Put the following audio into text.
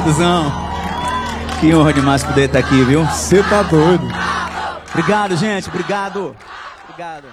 Duzão, que honra demais poder estar aqui, viu? Você tá doido. Obrigado, gente. Obrigado. Obrigado.